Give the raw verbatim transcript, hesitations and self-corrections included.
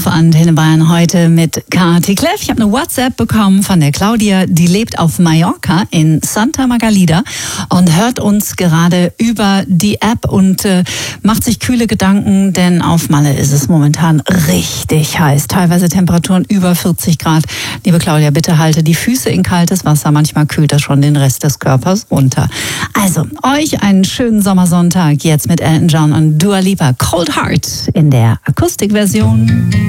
auf Antenne Bayern heute mit Kati Kleff. Ich habe eine WhatsApp bekommen von der Claudia, die lebt auf Mallorca in Santa Margalida und hört uns gerade über die App und äh, macht sich kühle Gedanken, denn auf Malle ist es momentan richtig heiß. Teilweise Temperaturen über vierzig Grad. Liebe Claudia, bitte halte die Füße in kaltes Wasser. Manchmal kühlt das schon den Rest des Körpers runter. Also, euch einen schönen Sommersonntag jetzt mit Elton John und Dua Lipa. Cold Heart in der Akustikversion.